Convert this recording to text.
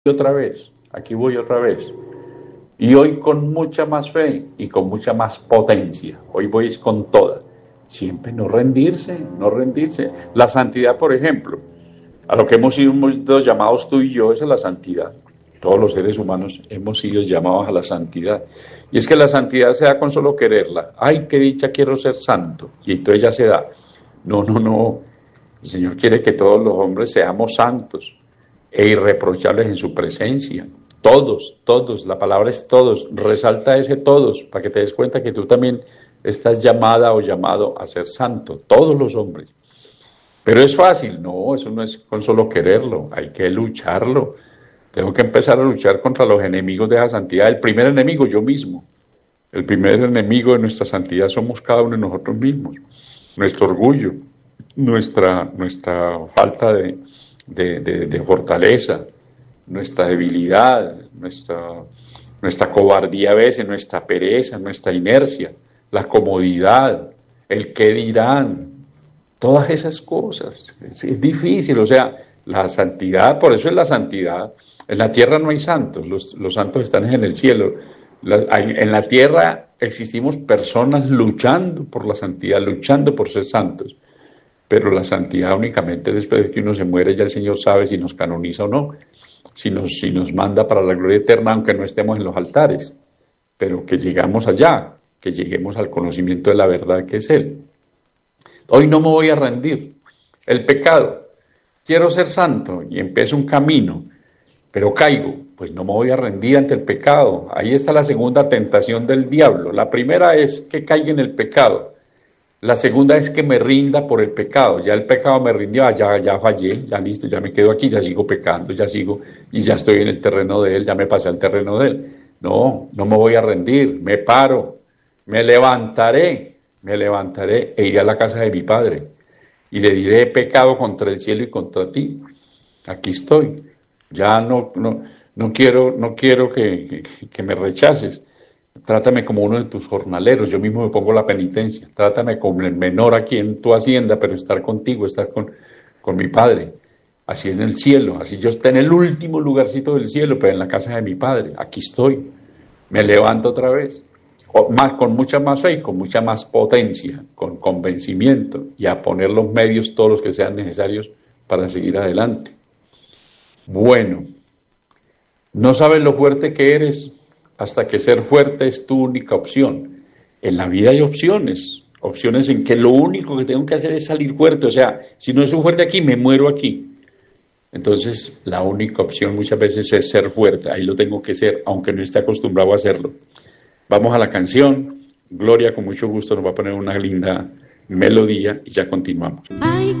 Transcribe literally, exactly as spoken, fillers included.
otra vez, aquí voy otra vez. Y hoy con mucha más fe y con mucha más potencia. Hoy voy con toda. Siempre no rendirse, no rendirse. La santidad, por ejemplo, a lo que hemos sido llamados tú y yo, esa es la santidad. Todos los seres humanos hemos sido llamados a la santidad. Y es que la santidad se da con solo quererla. Ay, qué dicha, quiero ser santo. Y entonces ya se da. No, no, no. El Señor quiere que todos los hombres seamos santos e irreprochables en su presencia. Todos, todos, la palabra es todos. Resalta ese todos, para que te des cuenta que tú también estás llamada o llamado a ser santo. Todos los hombres. Pero es fácil, no, eso no es con solo quererlo, hay que lucharlo. Tengo que empezar a luchar contra los enemigos de esa santidad. El primer enemigo, yo mismo. El primer enemigo de nuestra santidad somos cada uno de nosotros mismos. Nuestro orgullo, nuestra, nuestra falta de, de, de, de fortaleza, nuestra debilidad, nuestra, nuestra cobardía a veces, nuestra pereza, nuestra inercia, la comodidad, el qué dirán, todas esas cosas. Es, es difícil, o sea, la santidad, por eso es la santidad. En la tierra no hay santos, los, los santos están en el cielo. La, hay, en la tierra existimos personas luchando por la santidad, luchando por ser santos. Pero la santidad únicamente después de que uno se muere, ya el Señor sabe si nos canoniza o no, si nos, si nos manda para la gloria eterna, aunque no estemos en los altares, pero que llegamos allá, que lleguemos al conocimiento de la verdad que es Él. Hoy no me voy a rendir. El pecado, quiero ser santo y empiezo un camino, pero caigo, pues no me voy a rendir ante el pecado. Ahí está la segunda tentación del diablo. La primera es que caiga en el pecado. La segunda es que me rinda por el pecado. Ya el pecado me rindió, ya, ya fallé, ya listo, ya me quedo aquí, ya sigo pecando, ya sigo, y ya estoy en el terreno de Él, ya me pasé al terreno de Él. No, no me voy a rendir, me paro, me levantaré, me levantaré e iré a la casa de mi Padre. Y le diré, he pecado contra el cielo y contra ti. Aquí estoy. Ya no, no, no quiero, no quiero que, que, que me rechaces. Trátame como uno de tus jornaleros, yo mismo me pongo la penitencia. Trátame como el menor aquí en tu hacienda, pero estar contigo, estar con, con mi Padre. Así es en el cielo, así yo estoy en el último lugarcito del cielo, pero en la casa de mi Padre. Aquí estoy, me levanto otra vez, o más, con mucha más fe, con mucha más potencia, con convencimiento, y a poner los medios, todos los que sean necesarios, para seguir adelante. Bueno, no sabes lo fuerte que eres hasta que ser fuerte es tu única opción. En la vida hay opciones, opciones en que lo único que tengo que hacer es salir fuerte. O sea, si no soy fuerte aquí, me muero aquí. Entonces, la única opción muchas veces es ser fuerte. Ahí lo tengo que ser, aunque no esté acostumbrado a hacerlo. Vamos a la canción. Gloria, con mucho gusto, nos va a poner una linda melodía y ya continuamos. Ay,